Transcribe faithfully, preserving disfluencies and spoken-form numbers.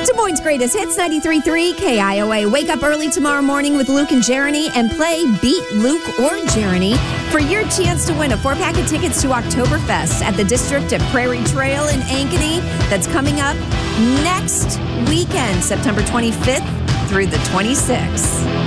Des Moines' greatest hits, ninety-three point three K I O A. Wake up early tomorrow morning with Luke and Jeremy and play Beat Luke or Jeremy for your chance to win a four-pack of tickets to Oktoberfest at the District at Prairie Trail in Ankeny. That's coming up next weekend, September twenty-fifth through the twenty-sixth.